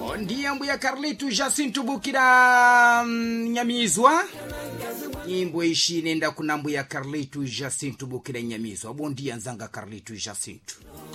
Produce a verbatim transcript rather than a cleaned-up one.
Ndiye mbuya Carlito Jacinto Bukira um, Nyamizwa. Imbo ishi nenda kuna mbuya Carlito Jacinto Bukira Nyamizwa. Bondia nzanga Carlito Jacinto.